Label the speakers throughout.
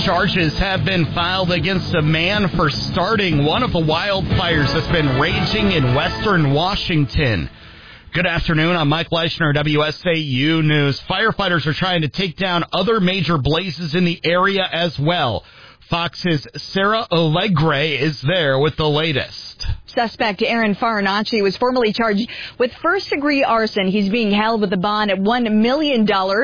Speaker 1: charges have been filed against a man for starting one of the wildfires that's been raging in western Washington. Good afternoon. I'm Mike Leishner, WSAU News. Firefighters are trying to take down other major blazes in the area as well. Fox's Sarah Allegre is there with the latest.
Speaker 2: Suspect Aaron Farinacci was formally charged with first-degree arson. He's being held with a bond at $1 million.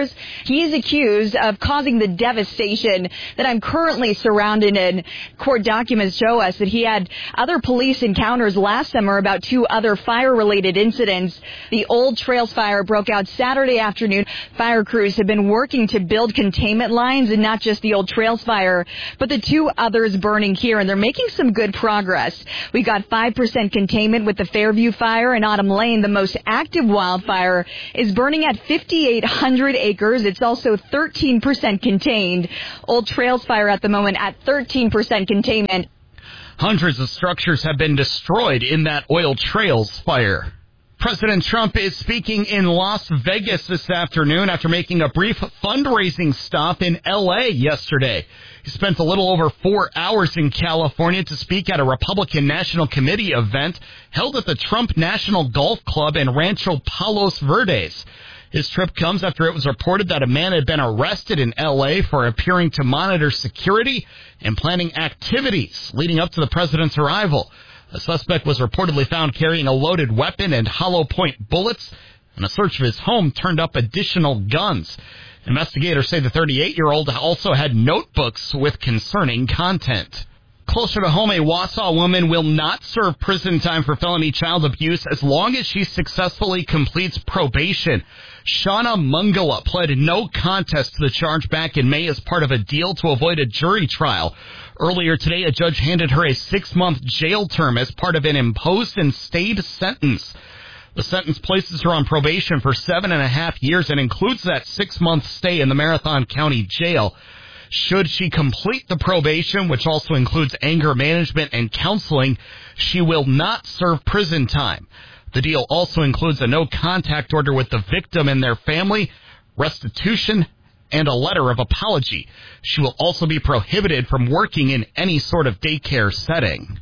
Speaker 2: He is accused of causing the devastation that I'm currently surrounded in. Court documents show us that he had other police encounters last summer about two other fire-related incidents. The Old Trails fire broke out Saturday afternoon. Fire crews have been working to build containment lines, and not just the Old Trails fire, but the two others burning here, and they're making some good progress. We got 5% containment with the Fairview fire, and Autumn Lane, the most active wildfire, is burning at 5,800 acres. It's also 13% contained. Old Trails fire at the moment at 13% containment.
Speaker 1: Hundreds of structures have been destroyed in that Oil Trails fire. President Trump is speaking in Las Vegas this afternoon after making a brief fundraising stop in L.A. yesterday. He spent a little over 4 hours in California to speak at a Republican National Committee event held at the Trump National Golf Club in Rancho Palos Verdes. His trip comes after it was reported that a man had been arrested in L.A. for appearing to monitor security and planning activities leading up to the president's arrival. The suspect was reportedly found carrying a loaded weapon and hollow-point bullets, and a search of his home turned up additional guns. Investigators say the 38-year-old also had notebooks with concerning content. Closer to home, a Wausau woman will not serve prison time for felony child abuse as long as she successfully completes probation. Shauna Mungala pled no contest to the charge back in May as part of a deal to avoid a jury trial. Earlier today, a judge handed her a 6-month jail term as part of an imposed and stayed sentence. The sentence places her on probation for 7.5 years and includes that 6-month stay in the Marathon County Jail. Should she complete the probation, which also includes anger management and counseling, she will not serve prison time. The deal also includes a no-contact order with the victim and their family, restitution, and a letter of apology. She will also be prohibited from working in any sort of daycare setting.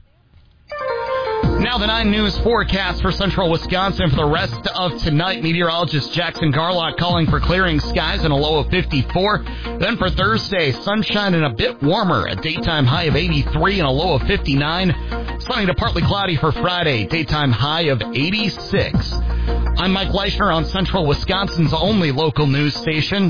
Speaker 1: Now the 9 News forecast for central Wisconsin for the rest of tonight. Meteorologist Jackson Garlock calling for clearing skies and a low of 54. Then for Thursday, sunshine and a bit warmer. A daytime high of 83 and a low of 59. Sunny to partly cloudy for Friday. Daytime high of 86. I'm Mike Leishner on central Wisconsin's only local news station,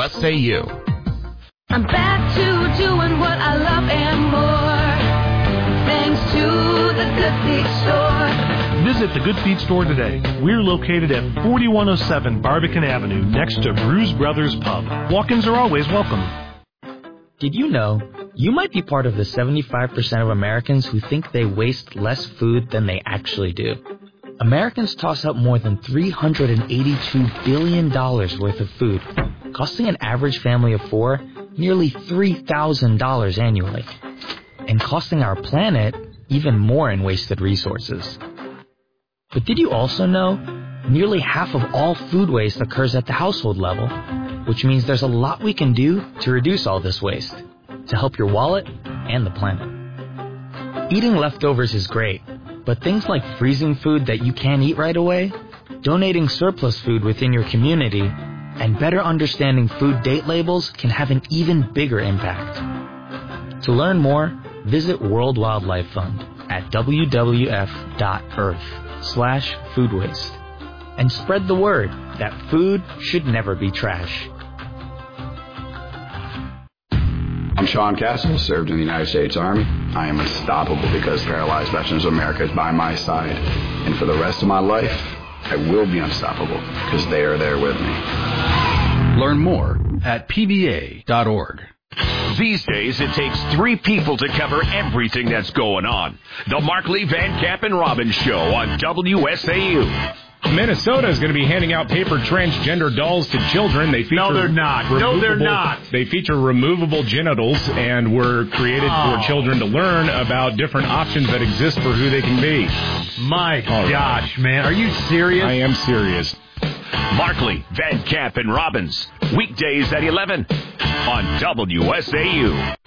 Speaker 1: WSAU.
Speaker 3: I'm back to doing what I love and more. Thanks to the Good Feet Store.
Speaker 4: Visit the Good Feet Store today. We're located at 4107 Barbican Avenue, next to Brews Brothers Pub. Walk-ins are always welcome.
Speaker 5: Did you know you might be part of the 75% of Americans who think they waste less food than they actually do? Americans toss out more than $382 billion worth of food, costing an average family of 4 nearly $3,000 annually, and costing our planet even more in wasted resources. But did you also know nearly half of all food waste occurs at the household level, which means there's a lot we can do to reduce all this waste, to help your wallet and the planet. Eating leftovers is great, but things like freezing food that you can't eat right away, donating surplus food within your community, and better understanding food date labels can have an even bigger impact. To learn more, visit World Wildlife Fund at wwf.earth/food waste and spread the word that food should never be trash.
Speaker 6: I'm Sean Castle, served in the United States Army. I am unstoppable because Paralyzed Veterans of America is by my side. And for the rest of my life, I will be unstoppable because they are there with me.
Speaker 7: Learn more at pva.org.
Speaker 8: These days, it takes 3 people to cover everything that's going on. The Markley, Van Camp, and Robbins Show on WSAU.
Speaker 9: Minnesota is going to be handing out paper transgender dolls to children. They feature
Speaker 10: No, they're not. No, they're not.
Speaker 9: They feature removable genitals and were created for children to learn about different options that exist for who they can be.
Speaker 10: My gosh, man. Are you serious?
Speaker 9: I am serious.
Speaker 8: Markley, Van Camp, and Robbins. Weekdays at 11 on WSAU.